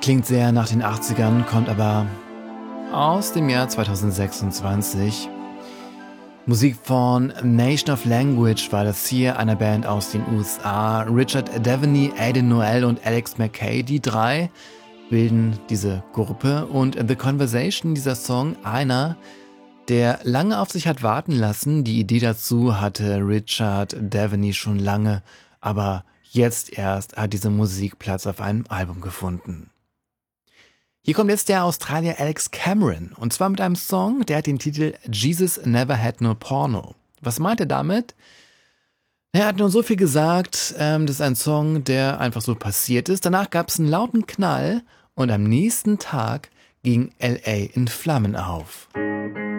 Klingt sehr nach den 80ern, kommt aber aus dem Jahr 2026. Musik von Nation of Language war das hier, einer Band aus den USA. Richard Devaney, Aidan Noel und Alex McKay, die drei bilden diese Gruppe. Und The Conversation, dieser Song, einer, der lange auf sich hat warten lassen. Die Idee dazu hatte Richard Devaney schon lange, aber jetzt erst hat diese Musik Platz auf einem Album gefunden. Hier kommt jetzt der Australier Alex Cameron, und zwar mit einem Song, der hat den Titel Jesus Never Had No Porno. Was meint er damit? Er hat nur so viel gesagt, das ist ein Song, der einfach so passiert ist. Danach gab es einen lauten Knall und am nächsten Tag ging L.A. in Flammen auf.